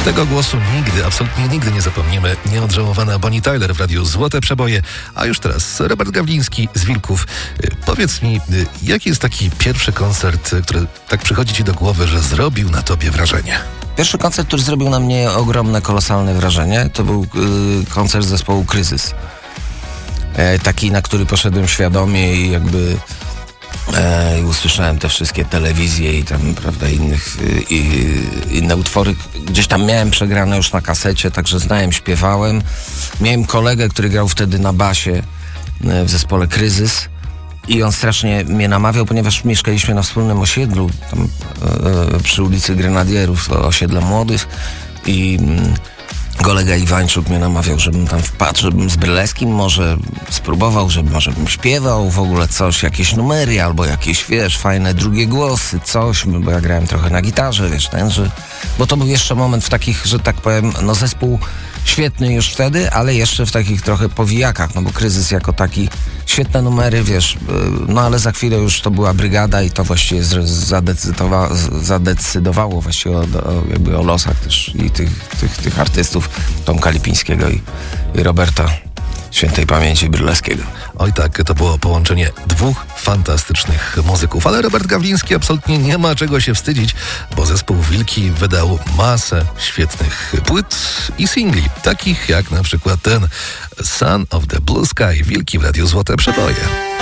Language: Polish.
Tego głosu nigdy, absolutnie nigdy nie zapomnimy. Nieodżałowana Bonnie Tyler w radiu Złote Przeboje, a już teraz Robert Gawliński z Wilków. Powiedz mi, jaki jest taki pierwszy koncert, który tak przychodzi ci do głowy, że zrobił na tobie wrażenie? Pierwszy koncert, który zrobił na mnie ogromne, kolosalne wrażenie, to był koncert zespołu Kryzys. Taki, na który poszedłem świadomie i jakby usłyszałem te wszystkie telewizje i tam, prawda, inne utwory. Gdzieś tam miałem przegrane już na kasecie, także znałem, śpiewałem. Miałem kolegę, który grał wtedy na basie w zespole Kryzys i on strasznie mnie namawiał, ponieważ mieszkaliśmy na wspólnym osiedlu, tam przy ulicy Grenadierów, to osiedle młodych i kolega Iwańczuk mnie namawiał, żebym tam wpadł, żebym z Bryleskim może spróbował, może bym śpiewał w ogóle coś, jakieś numery albo jakieś, wiesz, fajne drugie głosy, coś, bo ja grałem trochę na gitarze, wiesz, bo to był jeszcze moment w takich, że tak powiem, no zespół świetny już wtedy, ale jeszcze w takich trochę powijakach, no bo Kryzys jako taki, świetne numery, wiesz, no ale za chwilę już to była Brygada i to właściwie zadecydowało właściwie jakby o losach też i tych artystów, Tomka Lipińskiego i Roberta Świętej Pamięci Bryleskiego. Oj tak, to było połączenie dwóch fantastycznych muzyków, ale Robert Gawliński absolutnie nie ma czego się wstydzić, bo zespół Wilki wydał masę świetnych płyt i singli, takich jak na przykład ten Son of the Blue Sky. Wilki w radiu Złote Przeboje.